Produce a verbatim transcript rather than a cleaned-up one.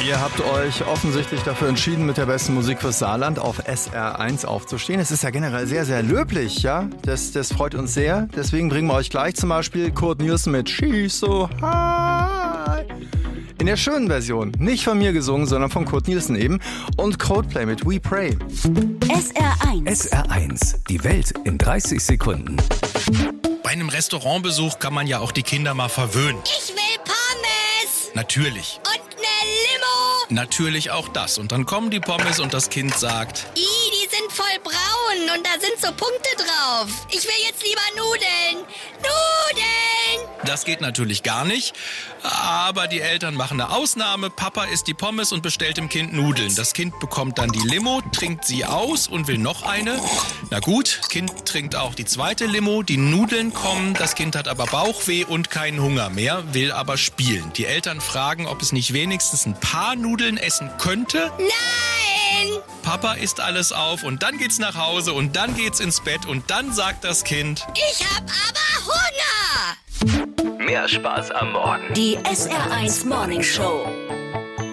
Ihr habt euch offensichtlich dafür entschieden, mit der besten Musik fürs Saarland auf S R eins aufzustehen. Es ist ja generell sehr, sehr löblich, ja. Das, das freut uns sehr. Deswegen bringen wir euch gleich zum Beispiel Kurt Nielsen mit She's So High. In der schönen Version. Nicht von mir gesungen, sondern von Kurt Nielsen eben. Und Coldplay mit We Pray. S R eins. S R eins. Die Welt in dreißig Sekunden. Bei einem Restaurantbesuch kann man ja auch die Kinder mal verwöhnen. Ich will Pommes! Natürlich. Und eine Limo! Natürlich auch das. Und dann kommen die Pommes und das Kind sagt: Ih, die sind voll braun und da sind so Punkte drauf. Ich will jetzt lieber Nudeln. Nudeln! Das geht natürlich gar nicht. Aber die Eltern machen eine Ausnahme. Papa isst die Pommes und bestellt dem Kind Nudeln. Das Kind bekommt dann die Limo, trinkt sie aus und will noch eine. Na gut, Kind trinkt auch die zweite Limo. Die Nudeln kommen, das Kind hat aber Bauchweh und keinen Hunger mehr, will aber spielen. Die Eltern fragen, ob es nicht wenigstens ein paar Nudeln essen könnte. Nein! Papa isst alles auf und dann geht's nach Hause und dann geht's ins Bett und dann sagt das Kind: Ich hab aber Hunger! Mehr Spaß am Morgen. Die S R eins Morning Show.